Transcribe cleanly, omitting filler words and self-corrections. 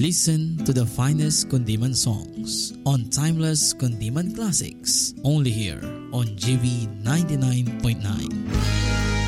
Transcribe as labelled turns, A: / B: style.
A: Listen to the finest Kundiman songs on Timeless Kundiman Classics, only here on GV 99.9.